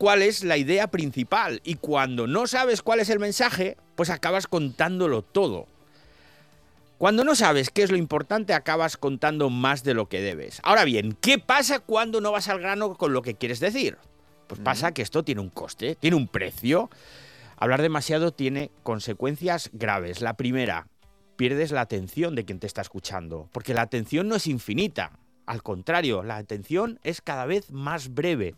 cuál es la idea principal y cuando no sabes cuál es el mensaje, pues acabas contándolo todo. Cuando no sabes qué es lo importante, acabas contando más de lo que debes. Ahora bien, ¿qué pasa cuando no vas al grano con lo que quieres decir? Pues pasa que esto tiene un coste, tiene un precio. Hablar demasiado tiene consecuencias graves. La primera, pierdes la atención de quien te está escuchando, porque la atención no es infinita. Al contrario, la atención es cada vez más breve.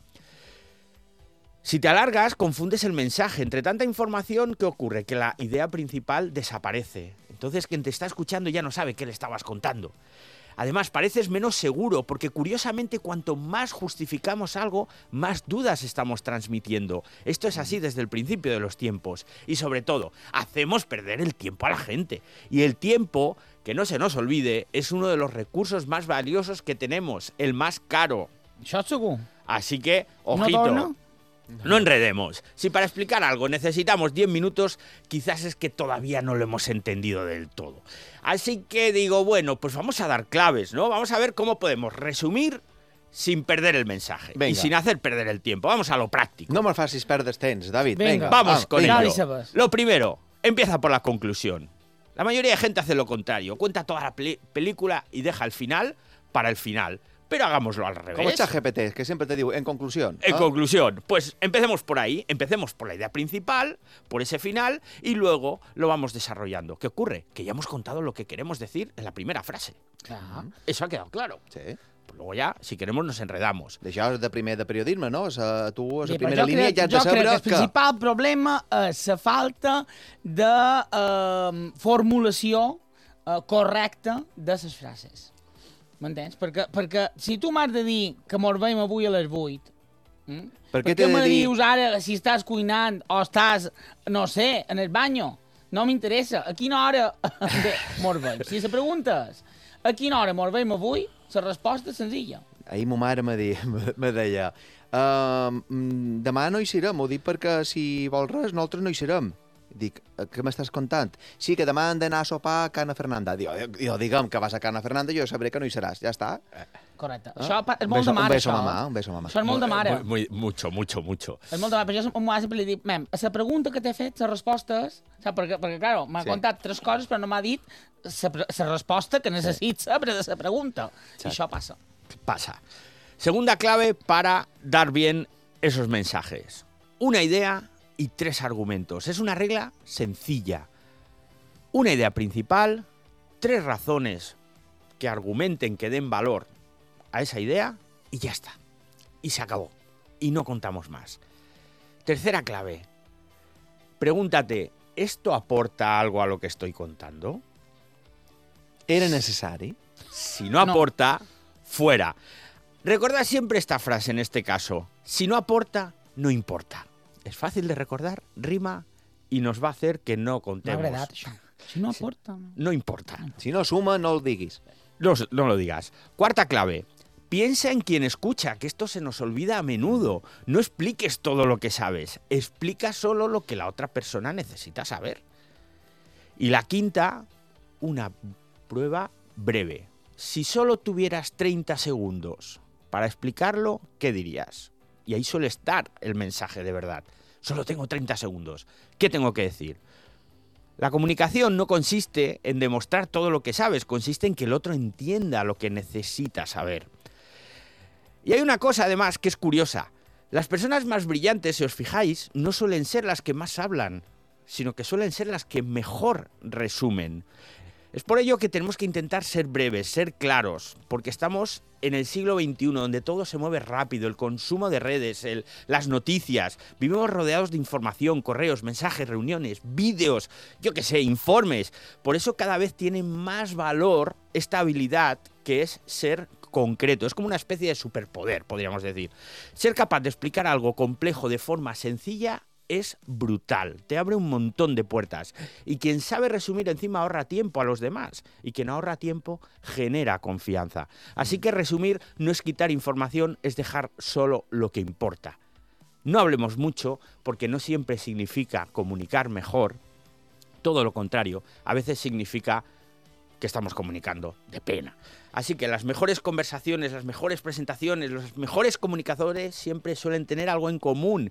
Si te alargas, confundes el mensaje. Entre tanta información, ¿qué ocurre? Que la idea principal desaparece. Entonces, quien te está escuchando ya no sabe qué le estabas contando. Además, pareces menos seguro, porque curiosamente, cuanto más justificamos algo, más dudas estamos transmitiendo. Esto es así desde el principio de los tiempos. Y sobre todo, hacemos perder el tiempo a la gente. Y el tiempo, que no se nos olvide, es uno de los recursos más valiosos que tenemos, el más caro. Això segur. Así que, ojito. No, no enredemos. Si para explicar algo necesitamos 10 minutos, quizás es que todavía no lo hemos entendido del todo. Así que digo, bueno, pues vamos a dar claves, ¿no? Vamos a ver cómo podemos resumir sin perder el mensaje. Venga. Y sin hacer perder el tiempo. Vamos a lo práctico. No me'l facis perdre temps, David. Venga. Vamos con venga. ello. Sabes. Lo primero, empieza por la conclusión. La mayoría de gente hace lo contrario. Cuenta toda la película y deja el final para el final. Pero hagámoslo al revés. Com el ChatGPT, que sempre te diu, en conclusión. En conclusión, pues empecemos por ahí, empecemos por la idea principal, por ese final, y luego lo vamos desarrollando. ¿Qué ocurre? Que ya hemos contado lo que queremos decir en la primera frase. Clar. Eso ha quedado claro. Sí. Pues luego ya, si queremos, nos enredamos. D'això és de primer de periodisme, no? Tu, a Bé, la però primera jo línia, crec- ja has jo de saber crec que el que... principal problema és la falta de formulació correcta de les frases. M'entens? Perquè si tu m'has de dir que mos veiem avui a les 8, Per què t'he me de dir... dius ara si estàs cuinant o estàs, no sé, en el baño? No m'interessa. A quina hora mos veiem? Si la pregunta és a quina hora mos veiem avui, la resposta és senzilla. Ahir ma mare me deia demà no hi serem, ho dic perquè si vols res, nosaltres no hi serem. Dic, què m'estàs contant? Sí, que demà hem d'anar a sopar a Cana Fernanda. Jo digue'm que vas a Cana Fernanda i jo sabré que no hi seràs, ja està. Correcte. Això és molt de mare, Un beso això. mamà, un beso mamà. Això és molt de mare. Mucho. És molt de mare, però jo a ma mare sempre li dic, mem, a la pregunta que t'he fet, les respostes, saps? Perquè claro, m'ha contat 3 coses, però no m'ha dit la resposta que necessits saber de la pregunta. I això passa. Pasa. Segunda clave para dar bien esos mensajes. Una idea y 3 argumentos. Es una regla sencilla. Una idea principal, 3 razones que argumenten, que den valor a esa idea y ya está. Y se acabó. Y no contamos más. Tercera clave. Pregúntate, ¿esto aporta algo a lo que estoy contando? Era necessari? Si no aporta, fuera. Recordad siempre esta frase en este caso. Si no aporta, no importa. Es fácil de recordar, rima y nos va a hacer que no M'ha contemos. agradat, això. Si no aporta... No importa. Si no suma, no el diguis. No lo digas. Cuarta clave. Piensa en quien escucha, que esto se nos olvida a menudo. No expliques todo lo que sabes. Explica solo lo que la otra persona necesita saber. Y la quinta, una prueba breve. Si solo tuvieras 30 segundos para explicarlo, ¿qué dirías? Y ahí suele estar el mensaje de verdad. Solo tengo 30 segundos. ¿Qué tengo que decir? La comunicación no consiste en demostrar todo lo que sabes, consiste en que el otro entienda lo que necesita saber. Y hay una cosa además que es curiosa. Las personas más brillantes, si os fijáis, no suelen ser las que más hablan, sino que suelen ser las que mejor resumen. Es por ello que tenemos que intentar ser breves, ser claros, porque estamos en el siglo XXI, donde todo se mueve rápido, el consumo de redes, las noticias. Vivimos rodeados de información, correos, mensajes, reuniones, vídeos, yo qué sé, informes. Por eso cada vez tiene más valor esta habilidad que es ser concreto. Es como una especie de superpoder, podríamos decir. Ser capaz de explicar algo complejo de forma sencilla es brutal, te abre un montón de puertas. Y quien sabe resumir encima ahorra tiempo a los demás. Y quien ahorra tiempo genera confianza. Así que resumir no es quitar información, es dejar solo lo que importa. No hablemos mucho porque no siempre significa comunicar mejor. Todo lo contrario, a veces significa que estamos comunicando de pena. Así que las mejores conversaciones, las mejores presentaciones, los mejores comunicadores siempre suelen tener algo en común